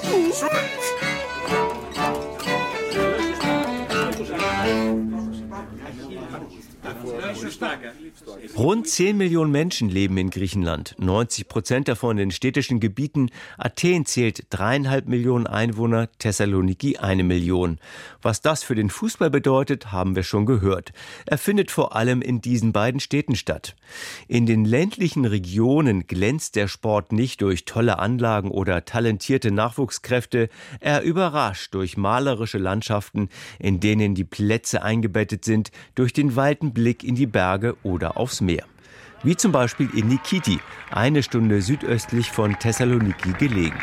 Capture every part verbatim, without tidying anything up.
Rund zehn Millionen Menschen leben in Griechenland, neunzig Prozent davon in städtischen Gebieten. Athen zählt dreieinhalb Millionen Einwohner, Thessaloniki eine Million. Was das für den Fußball bedeutet, haben wir schon gehört. Er findet vor allem in diesen beiden Städten statt. In den ländlichen Regionen glänzt der Sport nicht durch tolle Anlagen oder talentierte Nachwuchskräfte. Er überrascht durch malerische Landschaften, in denen die Plätze eingebettet sind, durch den weiten Blick in die Berge oder aufs Meer. Wie zum Beispiel in Nikiti, eine Stunde südöstlich von Thessaloniki gelegen.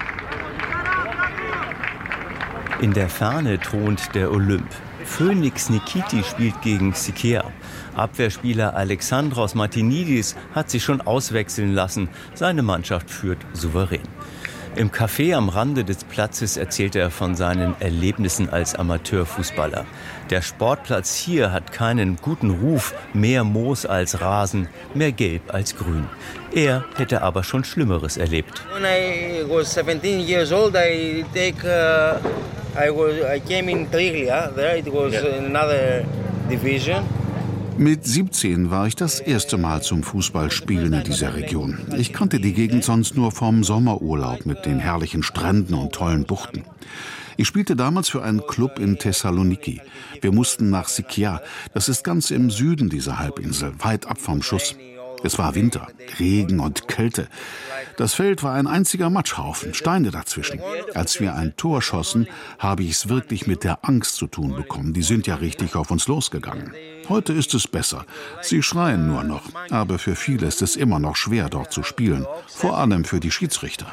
In der Ferne thront der Olymp. Phoenix Nikiti spielt gegen Sikea. Abwehrspieler Alexandros Martinidis hat sich schon auswechseln lassen. Seine Mannschaft führt souverän. Im Café am Rande des Platzes erzählt er von seinen Erlebnissen als Amateurfußballer. Der Sportplatz hier hat keinen guten Ruf, mehr Moos als Rasen, mehr Gelb als Grün. Er hätte aber schon Schlimmeres erlebt. When I was seventeen years old, I take uh, I was I came in Triglia. There it was another division. Mit siebzehn war ich das erste Mal zum Fußballspielen in dieser Region. Ich kannte die Gegend sonst nur vom Sommerurlaub mit den herrlichen Stränden und tollen Buchten. Ich spielte damals für einen Club in Thessaloniki. Wir mussten nach Sikea. Das ist ganz im Süden dieser Halbinsel, weit ab vom Schuss. Es war Winter, Regen und Kälte. Das Feld war ein einziger Matschhaufen, Steine dazwischen. Als wir ein Tor schossen, habe ich es wirklich mit der Angst zu tun bekommen. Die sind ja richtig auf uns losgegangen. Heute ist es besser. Sie schreien nur noch. Aber für viele ist es immer noch schwer, dort zu spielen. Vor allem für die Schiedsrichter.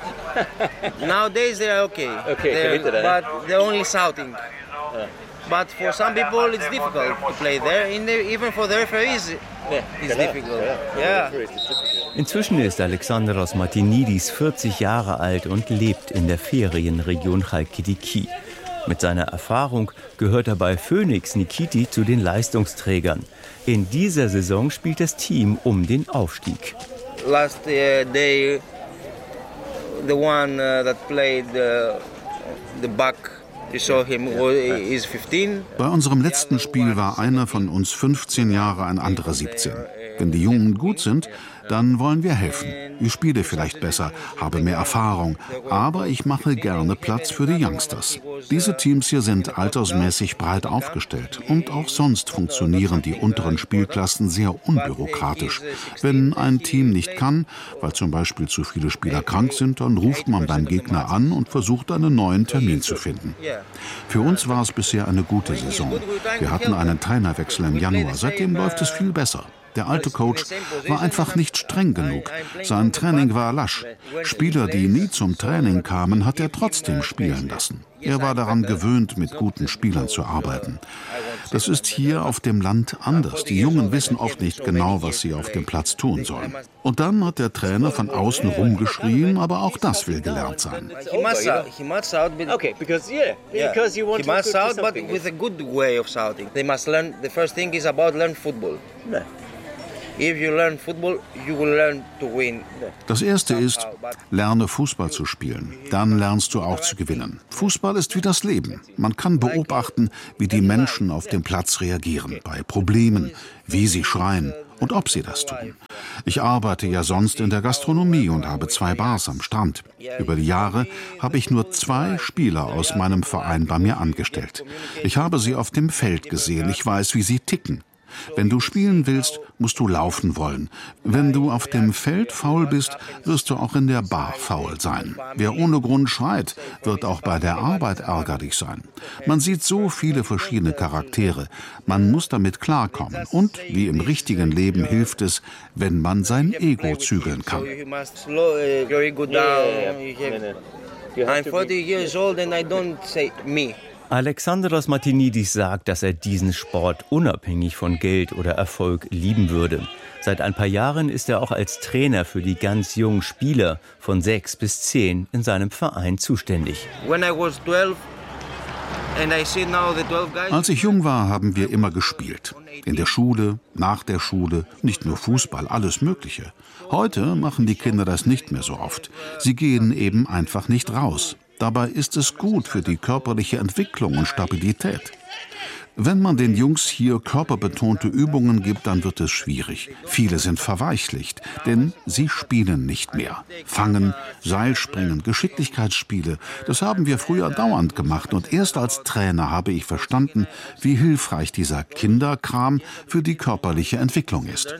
Nowadays they are okay. Okay, but they're only shouting. But for some people it's difficult to play there. Even for the referees it's difficult. Yeah. Inzwischen ist Alexandros Martinidis vierzig Jahre alt und lebt in der Ferienregion Chalkidiki. Mit seiner Erfahrung gehört er bei Phoenix Nikiti zu den Leistungsträgern. In dieser Saison spielt das Team um den Aufstieg. Last uh, day, the one uh, that played uh, the back, you saw him, is fifteen. Bei unserem letzten Spiel war einer von uns fünfzehn Jahre, ein anderer siebzehn. Wenn die Jungen gut sind, dann wollen wir helfen. Ich spiele vielleicht besser, habe mehr Erfahrung, aber ich mache gerne Platz für die Youngsters. Diese Teams hier sind altersmäßig breit aufgestellt und auch sonst funktionieren die unteren Spielklassen sehr unbürokratisch. Wenn ein Team nicht kann, weil zum Beispiel zu viele Spieler krank sind, dann ruft man beim Gegner an und versucht, einen neuen Termin zu finden. Für uns war es bisher eine gute Saison. Wir hatten einen Trainerwechsel im Januar, seitdem läuft es viel besser. Der alte Coach war einfach nicht streng genug. Sein Training war lasch. Spieler, die nie zum Training kamen, hat er trotzdem spielen lassen. Er war daran gewöhnt, mit guten Spielern zu arbeiten. Das ist hier auf dem Land anders. Die Jungen wissen oft nicht genau, was sie auf dem Platz tun sollen. Und dann hat der Trainer von außen rumgeschrien, aber auch das will gelernt sein. He must shout. He must shout. Okay, because yeah, because you want to. He must shout, but with a good way of shouting. They must learn. The first thing is about learn football. If you learn football, you will learn to win. Das erste ist, lerne Fußball zu spielen. Dann lernst du auch zu gewinnen. Fußball ist wie das Leben. Man kann beobachten, wie die Menschen auf dem Platz reagieren, bei Problemen, wie sie schreien und ob sie das tun. Ich arbeite ja sonst in der Gastronomie und habe zwei Bars am Strand. Über die Jahre habe ich nur zwei Spieler aus meinem Verein bei mir angestellt. Ich habe sie auf dem Feld gesehen. Ich weiß, wie sie ticken. Wenn du spielen willst, musst du laufen wollen. Wenn du auf dem Feld faul bist, wirst du auch in der Bar faul sein. Wer ohne Grund schreit, wird auch bei der Arbeit ärgerlich sein. Man sieht so viele verschiedene Charaktere. Man muss damit klarkommen. Und wie im richtigen Leben hilft es, wenn man sein Ego zügeln kann. I'm forty years old and I don't say me. Alexandros Martinidis sagt, dass er diesen Sport unabhängig von Geld oder Erfolg lieben würde. Seit ein paar Jahren ist er auch als Trainer für die ganz jungen Spieler von sechs bis zehn in seinem Verein zuständig. When I was twelve, Als ich jung war, haben wir immer gespielt. In der Schule, nach der Schule, nicht nur Fußball, alles Mögliche. Heute machen die Kinder das nicht mehr so oft. Sie gehen eben einfach nicht raus. Dabei ist es gut für die körperliche Entwicklung und Stabilität. Wenn man den Jungs hier körperbetonte Übungen gibt, dann wird es schwierig. Viele sind verweichlicht, denn sie spielen nicht mehr. Fangen, Seilspringen, Geschicklichkeitsspiele, das haben wir früher dauernd gemacht. Und erst als Trainer habe ich verstanden, wie hilfreich dieser Kinderkram für die körperliche Entwicklung ist.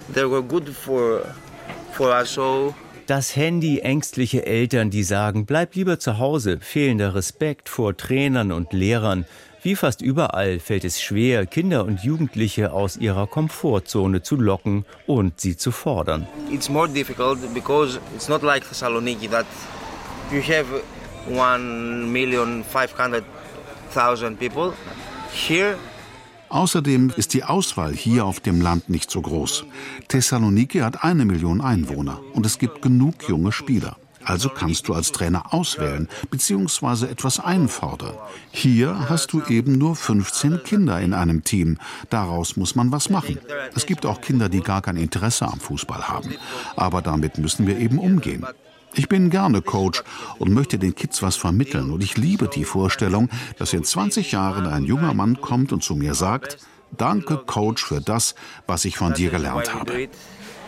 Das Handy, ängstliche Eltern, die sagen, bleib lieber zu Hause, fehlender Respekt vor Trainern und Lehrern. Wie fast überall fällt es schwer, Kinder und Jugendliche aus ihrer Komfortzone zu locken und sie zu fordern. It's more difficult because it's not like Thessaloniki that you have one million five hundred thousand people. Here Außerdem ist die Auswahl hier auf dem Land nicht so groß. Thessaloniki hat eine Million Einwohner und es gibt genug junge Spieler. Also kannst du als Trainer auswählen bzw. etwas einfordern. Hier hast du eben nur fünfzehn Kinder in einem Team. Daraus muss man was machen. Es gibt auch Kinder, die gar kein Interesse am Fußball haben. Aber damit müssen wir eben umgehen. Ich bin gerne Coach und möchte den Kids was vermitteln. Und ich liebe die Vorstellung, dass in zwanzig Jahren ein junger Mann kommt und zu mir sagt, danke Coach für das, was ich von dir gelernt habe. I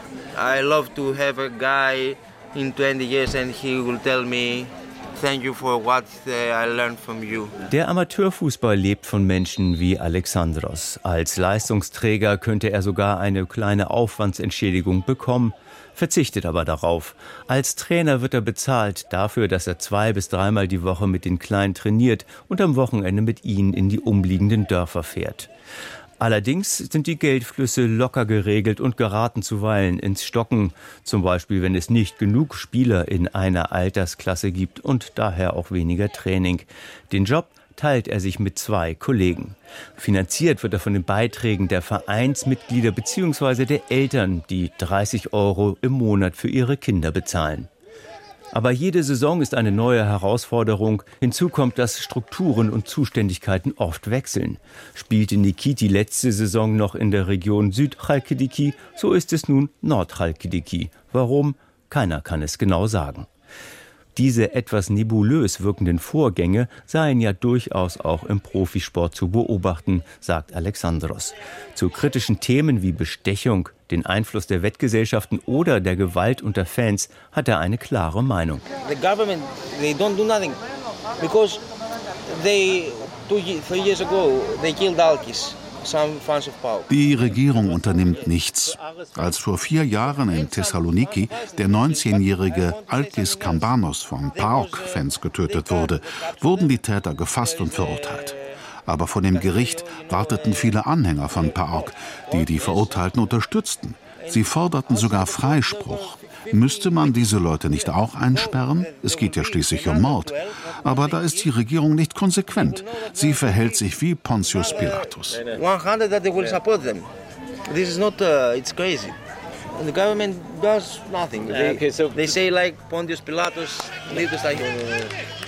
love to have a guy in twenty years and he will tell me thank you for what I learned from you. Der Amateurfußball lebt von Menschen wie Alexandros. Als Leistungsträger könnte er sogar eine kleine Aufwandsentschädigung bekommen, verzichtet aber darauf. Als Trainer wird er bezahlt dafür, dass er zwei bis dreimal die Woche mit den Kleinen trainiert und am Wochenende mit ihnen in die umliegenden Dörfer fährt. Allerdings sind die Geldflüsse locker geregelt und geraten zuweilen ins Stocken, zum Beispiel wenn es nicht genug Spieler in einer Altersklasse gibt und daher auch weniger Training. Den Job teilt er sich mit zwei Kollegen. Finanziert wird er von den Beiträgen der Vereinsmitglieder bzw. der Eltern, die dreißig Euro im Monat für ihre Kinder bezahlen. Aber jede Saison ist eine neue Herausforderung. Hinzu kommt, dass Strukturen und Zuständigkeiten oft wechseln. Spielte Nikiti letzte Saison noch in der Region Süd-Chalkidiki, so ist es nun Nord-Chalkidiki. Warum? Keiner kann es genau sagen. Diese etwas nebulös wirkenden Vorgänge seien ja durchaus auch im Profisport zu beobachten, sagt Alexandros. Zu kritischen Themen wie Bestechung, den Einfluss der Wettgesellschaften oder der Gewalt unter Fans hat er eine klare Meinung. The government, they don't do nothing because they two, three years ago they killed Alkis. Die Regierung unternimmt nichts. Als vor vier Jahren in Thessaloniki der neunzehnjährige Alkis Kambanos von PAOK-Fans getötet wurde, wurden die Täter gefasst und verurteilt. Aber vor dem Gericht warteten viele Anhänger von PAOK, die die Verurteilten unterstützten. Sie forderten sogar Freispruch. Müsste man diese Leute nicht auch einsperren? Es geht ja schließlich um Mord. Aber da ist die Regierung nicht konsequent. Sie verhält sich wie Pontius Pilatus. The government does nothing. They, they say like Pontius Pilatus, leave the